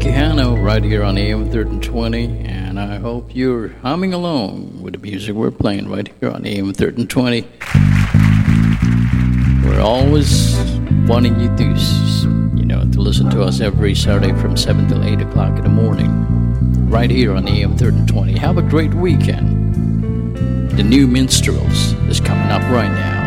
Quijano right here on AM 1320, and I hope you're humming along with the music we're playing right here on AM 1320. We're always wanting you to listen to us every Saturday from 7 till 8 o'clock in the morning, right here on AM 1320. Have a great weekend. The New Minstrels is coming up right now.